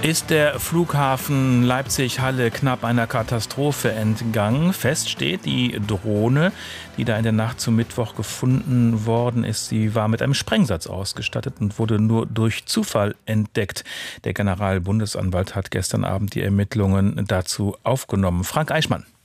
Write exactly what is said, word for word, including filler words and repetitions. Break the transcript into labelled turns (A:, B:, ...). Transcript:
A: Ist der Flughafen Leipzig-Halle knapp einer Katastrophe entgangen? Fest steht, die Drohne, die da in der Nacht zum Mittwoch gefunden worden ist, sie war mit einem Sprengsatz ausgestattet und wurde nur durch Zufall entdeckt. Der Generalbundesanwalt hat gestern Abend die Ermittlungen dazu aufgenommen. Frank Eichmann.